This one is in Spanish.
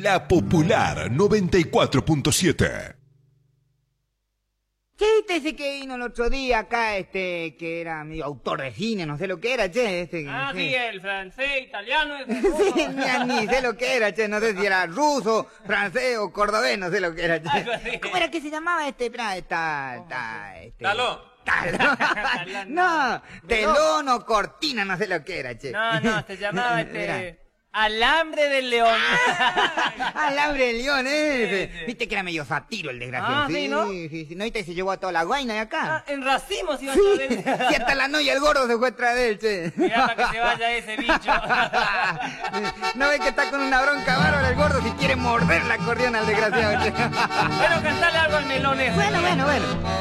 La Popular 94.7. Che, ese que vino el otro día acá, que era medio autor de cine, no sé lo que era, che, sí, el francés, italiano, sí, ni sé lo que era, che, no sé si era ruso, francés o cordobés, no sé lo que era, che. ¿Cómo era que se llamaba Talón. No, telón o cortina, no sé lo que era, che. No, se llamaba Alambre del León. Alambre del León, ese. Sí. Viste que era medio satiro el desgraciado. Sí, ¿no? Sí. ¿No viste? Se llevó a toda la guaina de acá. En racimos iba a Sí, ver. y hasta la noya el gordo se fue tras de él, che. Mirá para que se vaya ese bicho. ¿No ves que está con una bronca bárbara el gordo si quiere morder la acordeón al desgraciado, che? Bueno, cantale algo al melón ese. Bueno.